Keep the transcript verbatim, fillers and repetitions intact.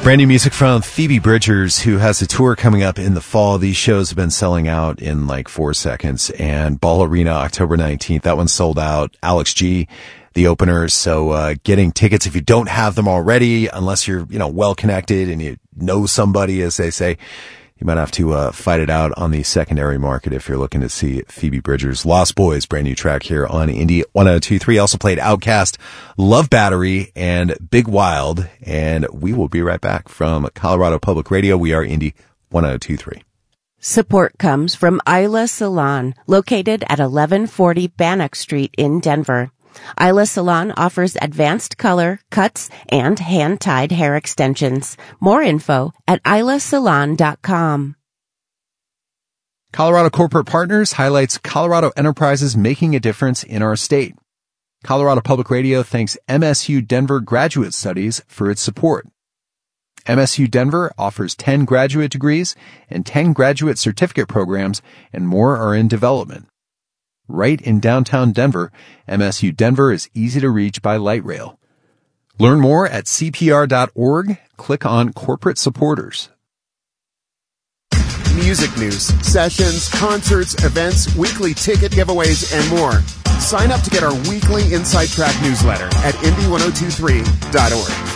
Brand new music from Phoebe Bridgers, who has a tour coming up in the fall. These shows have been selling out in like four seconds. And Ball Arena, October nineteenth, that one's sold out. Alex G, the opener. So uh getting tickets, if you don't have them already, unless you're, you know, well connected and you know somebody, as they say, you might have to uh fight it out on the secondary market if you're looking to see Phoebe Bridgers. Lost Boys, brand new track here on Indie one oh two point three. Also played Outkast, Love Battery, and Big Wild. And we will be right back from Colorado Public Radio. We are Indie one oh two point three. Support comes from Isla Salon, located at eleven forty Bannock Street in Denver. Isla Salon offers advanced color, cuts, and hand-tied hair extensions. More info at isla salon dot com. Colorado Corporate Partners highlights Colorado enterprises making a difference in our state. Colorado Public Radio thanks M S U Denver Graduate Studies for its support. M S U Denver offers ten graduate degrees and ten graduate certificate programs, and more are in development. Right in downtown Denver, M S U Denver is easy to reach by light rail. Learn more at c p r dot org. Click on Corporate Supporters. Music news, sessions, concerts, events, weekly ticket giveaways, and more. Sign up to get our weekly Inside Track newsletter at indie ten twenty-three dot org.